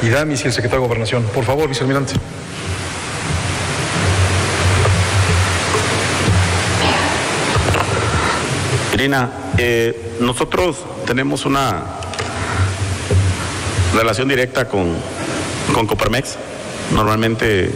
Damis y el secretario de Gobernación. Por favor, vicealmirante. Irina, nosotros tenemos una relación directa con Coparmex. Normalmente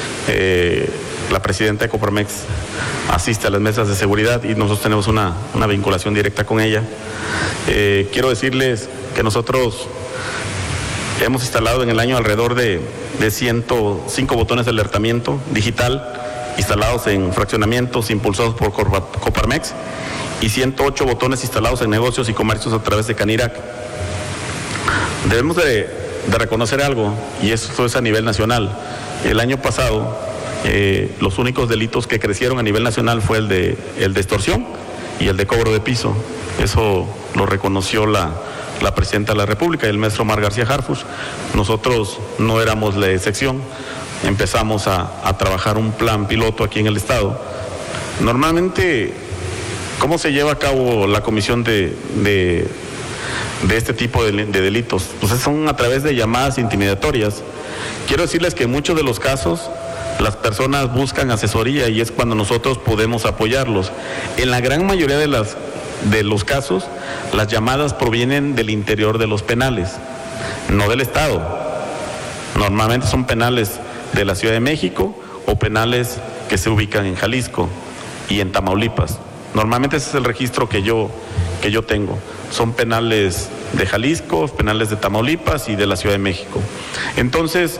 la presidenta de Coparmex asiste a las mesas de seguridad y nosotros tenemos una vinculación directa con ella. Quiero decirles que nosotros hemos instalado en el año alrededor de 105 botones de alertamiento digital instalados en fraccionamientos impulsados por Coparmex y 108 botones instalados en negocios y comercios a través de Canirac. Debemos de reconocer algo, y esto es a nivel nacional. El año pasado, los únicos delitos que crecieron a nivel nacional fue el de extorsión y el de cobro de piso. Eso lo reconoció la presidenta de la República y el maestro Omar García Harfuch. Nosotros no éramos la excepción. Empezamos a trabajar un plan piloto aquí en el Estado. Normalmente, ¿cómo se lleva a cabo la comisión de este tipo de delitos? Pues son a través de llamadas intimidatorias. Quiero decirles que en muchos de los casos las personas buscan asesoría y es cuando nosotros podemos apoyarlos. En la gran mayoría de los casos, las llamadas provienen del interior de los penales, no del Estado. Normalmente son penales de la Ciudad de México o penales que se ubican en Jalisco y en Tamaulipas. Normalmente ese es el registro que yo tengo. Son penales de Jalisco, penales de Tamaulipas y de la Ciudad de México. Entonces,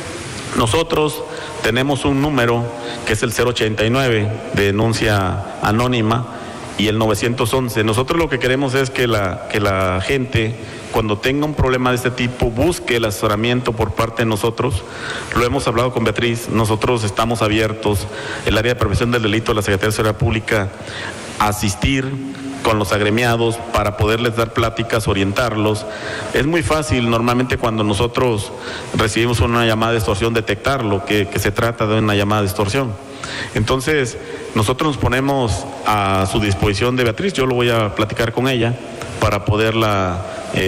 nosotros tenemos un número que es el 089 de denuncia anónima y el 911. Nosotros lo que queremos es que la gente, cuando tenga un problema de este tipo, busque el asesoramiento por parte de nosotros. Lo hemos hablado con Beatriz, nosotros estamos abiertos, el área de prevención del delito de la Secretaría de Seguridad Pública, a asistir con los agremiados para poderles dar pláticas, orientarlos. Es muy fácil normalmente cuando nosotros recibimos una llamada de extorsión detectarlo, que se trata de una llamada de extorsión. Entonces, nosotros nos ponemos a su disposición de Beatriz, yo lo voy a platicar con ella para poderla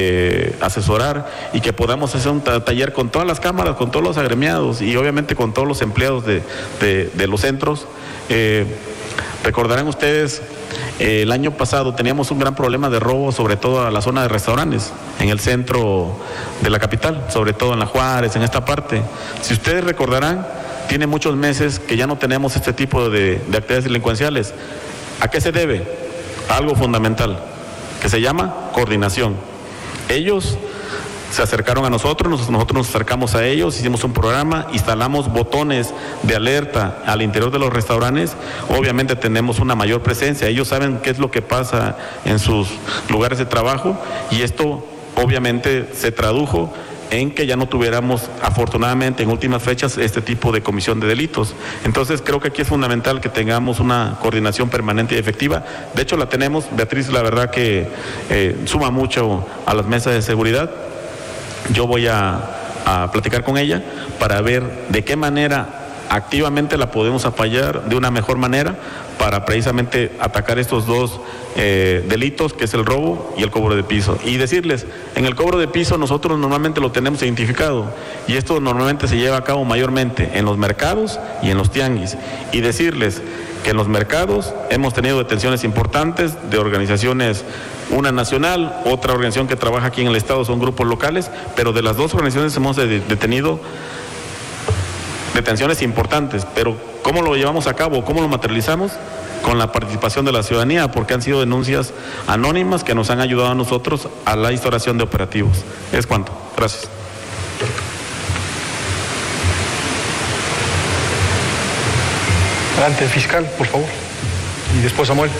asesorar y que podamos hacer un taller con todas las cámaras, con todos los agremiados y obviamente con todos los empleados de los centros. Recordarán ustedes, el año pasado teníamos un gran problema de robo, sobre todo a la zona de restaurantes, en el centro de la capital, sobre todo en La Juárez, en esta parte. Si ustedes recordarán, tiene muchos meses que ya no tenemos este tipo de actividades delincuenciales. ¿A qué se debe? A algo fundamental, que se llama coordinación. Ellos se acercaron a nosotros nos acercamos a ellos, hicimos un programa, instalamos botones de alerta al interior de los restaurantes. Obviamente tenemos una mayor presencia, ellos saben qué es lo que pasa en sus lugares de trabajo y esto obviamente se tradujo en que ya no tuviéramos, afortunadamente, en últimas fechas, este tipo de comisión de delitos. Entonces, creo que aquí es fundamental que tengamos una coordinación permanente y efectiva. De hecho, la tenemos. Beatriz, la verdad que suma mucho a las mesas de seguridad. Yo voy a platicar con ella para ver de qué manera activamente la podemos apoyar de una mejor manera para precisamente atacar estos dos delitos, que es el robo y el cobro de piso. Y decirles, en el cobro de piso nosotros normalmente lo tenemos identificado y esto normalmente se lleva a cabo mayormente en los mercados y en los tianguis. Y decirles que en los mercados hemos tenido detenciones importantes de organizaciones, una nacional, otra organización que trabaja aquí en el Estado, son grupos locales, pero de las dos organizaciones hemos detenido detenciones importantes, pero ¿cómo lo llevamos a cabo? ¿Cómo lo materializamos? Con la participación de la ciudadanía, porque han sido denuncias anónimas que nos han ayudado a nosotros a la instauración de operativos. Es cuanto. Gracias. Adelante, fiscal, por favor. Y después Samuel.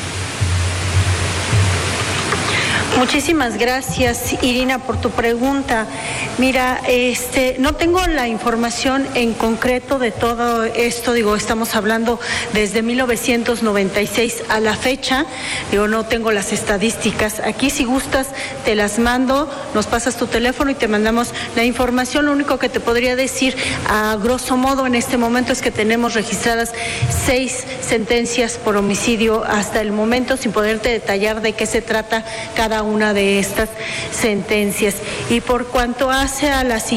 Muchísimas gracias, Irina, por tu pregunta. Mira, no tengo la información en concreto de todo esto, estamos hablando desde 1996 a la fecha, no tengo las estadísticas. Aquí, si gustas, te las mando, nos pasas tu teléfono y te mandamos la información. Lo único que te podría decir, a grosso modo, en este momento es que tenemos registradas 6 sentencias por homicidio hasta el momento, sin poderte detallar de qué se trata cada una de estas sentencias. Y por cuanto hace a la